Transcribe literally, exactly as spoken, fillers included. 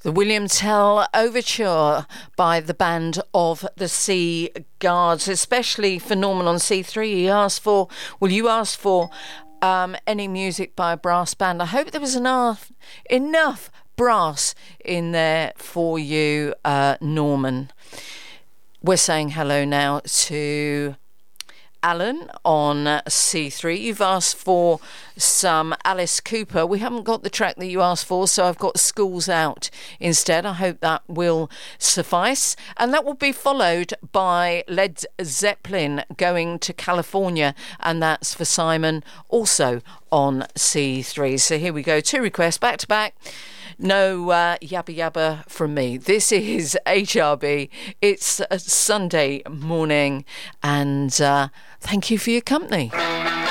The William Tell Overture by the Band of the Sea Guards, especially for Norman on C three. He asked for, well, you asked for um, any music by a brass band. I hope there was enough, enough brass in there for you, uh, Norman. We're saying hello now to Alan on C three. You've asked for some Alice Cooper. We haven't got the track that you asked for, so I've got Schools Out instead. I hope that will suffice. And that will be followed by Led Zeppelin, Going to California, and that's for Simon, also on C three. So here we go, two requests back to back. No uh, yabba yabba from me. This is H R B. It's a Sunday morning, and uh, thank you for your company.